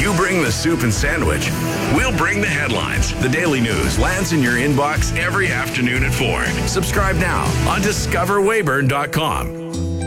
You bring the soup and sandwich. We'll bring the headlines. The Daily News lands in your inbox every afternoon at 4. Subscribe now on discoverwayburn.com.